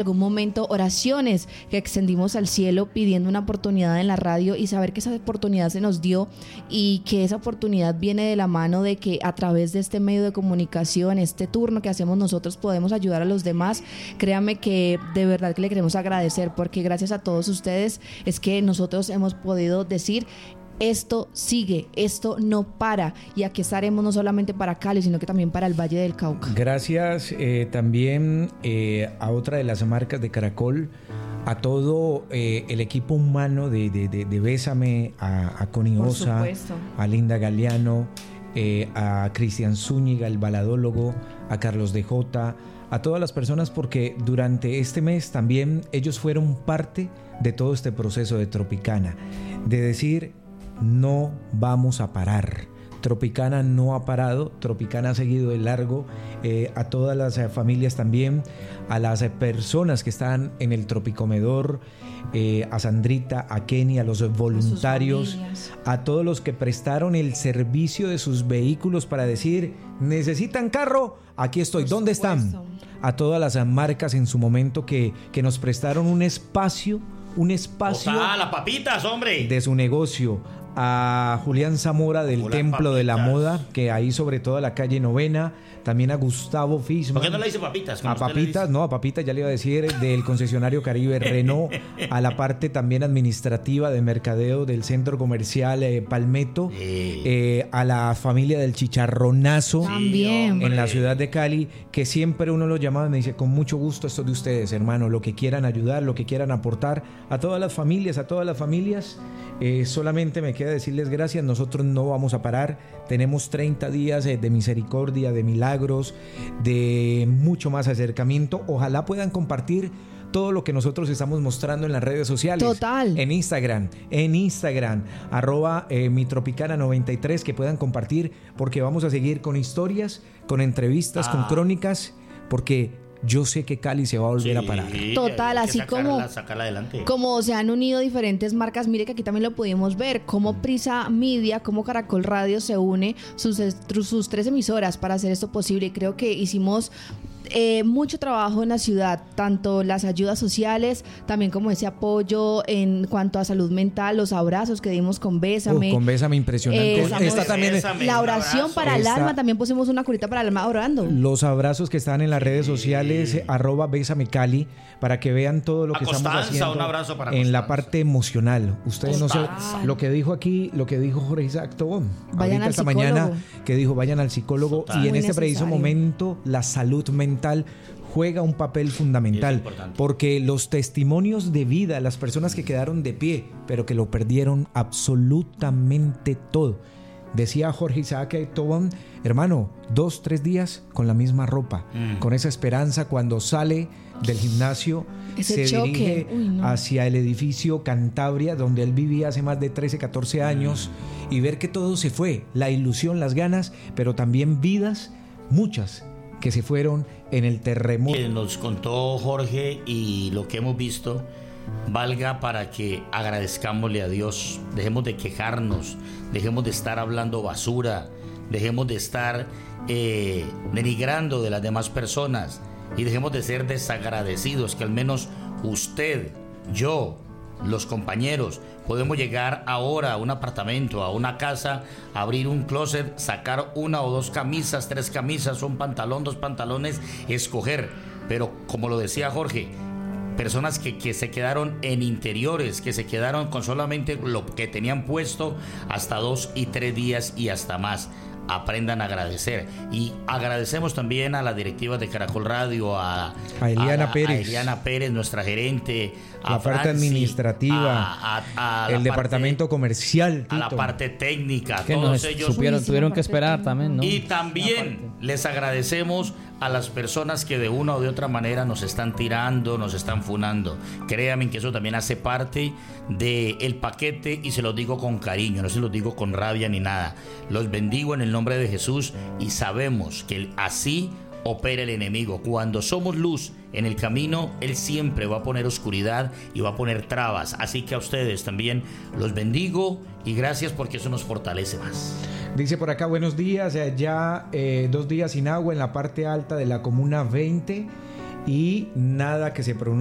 algún momento oraciones que extendimos al cielo pidiendo una oportunidad en la radio y saber que esa oportunidad se nos dio y que esa oportunidad viene de la mano de que a través de este medio de comunicación, este turno que hacemos nosotros, podemos ayudar a los demás. Créame que de verdad que le queremos agradecer, porque gracias a todos ustedes es que nosotros hemos podido decir: esto sigue, esto no para, y aquí estaremos no solamente para Cali, sino que también para el Valle del Cauca. Gracias también a otra de las marcas de Caracol, a todo el equipo humano de Bésame, a Connie Osa, a Linda Galeano, a Cristian Zúñiga, el baladólogo, a Carlos DJ, a todas las personas, porque durante este mes también ellos fueron parte de todo este proceso de Tropicana, de decir: no vamos a parar. Tropicana no ha parado, Tropicana ha seguido de largo. A todas las familias también, a las personas que están en el Tropicomedor, a Sandrita, a Kenny, a los voluntarios, a todos los que prestaron el servicio de sus vehículos para decir: ¿necesitan carro? Aquí estoy. ¿Dónde están? A todas las marcas en su momento que nos prestaron un espacio las papitas, hombre, de su negocio. A Julián Zamora del Templo de la Moda, que ahí sobre todo a la calle Novena, también a Gustavo Fisman. ¿Por qué no le dice papitas? A papitas, no, a papitas ya le iba a decir, del concesionario Caribe Renault, a la parte también administrativa de mercadeo del centro comercial Palmetto, a la familia del Chicharronazo también en la ciudad de Cali, que siempre uno los llamaba y me dice: con mucho gusto, esto de ustedes, hermano, lo que quieran ayudar, lo que quieran aportar, a todas las familias, solamente me queda decirles gracias. Nosotros no vamos a parar, tenemos 30 días de misericordia, de milagros, de mucho más acercamiento. Ojalá puedan compartir todo lo que nosotros estamos mostrando en las redes sociales. Total. En Instagram, @mitropicana93, que puedan compartir, porque vamos a seguir con historias, con entrevistas, con crónicas, porque yo sé que Cali se va a volver a parar. Total, así como se han unido diferentes marcas. Mire que aquí también lo pudimos ver, como Prisa Media, como Caracol Radio se une sus 3 emisoras para hacer esto posible. Y creo que hicimos mucho trabajo en la ciudad, tanto las ayudas sociales, también como ese apoyo en cuanto a salud mental, los abrazos que dimos con Bésame. Con Bésame, impresionante. Esta también la oración para el alma, también pusimos una curita para el alma orando. Los abrazos que están en las redes sociales, @Bésame Cali, para que vean todo lo que estamos haciendo un abrazo para en la parte emocional. Ustedes no sé lo que dijo aquí, lo que dijo Jorge Isaac Tobón ahorita esta mañana, que dijo: vayan al psicólogo. Y en este preciso momento la salud mental juega un papel fundamental, porque los testimonios de vida, las personas que quedaron de pie, pero que lo perdieron absolutamente todo. Decía Jorge Isaac Tobón: hermano, 2-3 días con la misma ropa, con esa esperanza. Cuando sale del gimnasio, se dirige hacia el edificio Cantabria, donde él vivía hace más de 13-14 años, y ver que todo se fue, la ilusión, las ganas, pero también vidas, muchas, que se fueron en el terremoto. Nos contó Jorge, y lo que hemos visto valga para que agradezcámosle a Dios. Dejemos de quejarnos, dejemos de estar hablando basura, dejemos de estar denigrando de las demás personas, y dejemos de ser desagradecidos, que al menos usted, yo, los compañeros, podemos llegar ahora a un apartamento, a una casa, abrir un closet, sacar 1 o 2 camisas, 3 camisas, un pantalón, 2 pantalones, escoger. Pero como lo decía Jorge, personas que se quedaron en interiores, que se quedaron con solamente lo que tenían puesto hasta 2 y 3 días y hasta más. Aprendan a agradecer, y agradecemos también a las directivas de Caracol Radio, a Eliana Pérez, nuestra gerente, a la parte administrativa, a el departamento comercial, a la parte técnica, que todos ellos tuvieron que esperar también, ¿no? Y también les agradecemos a las personas que de una o de otra manera nos están tirando, nos están funando. Créanme que eso también hace parte del paquete, y se los digo con cariño, no se los digo con rabia ni nada. Los bendigo en el nombre de Jesús, y sabemos que así opera el enemigo. Cuando somos luz en el camino, él siempre va a poner oscuridad y va a poner trabas. Así que a ustedes también los bendigo, y gracias, porque eso nos fortalece más. Dice por acá: buenos días, ya 2 días sin agua en la parte alta de la comuna 20. y nada que se pronuncie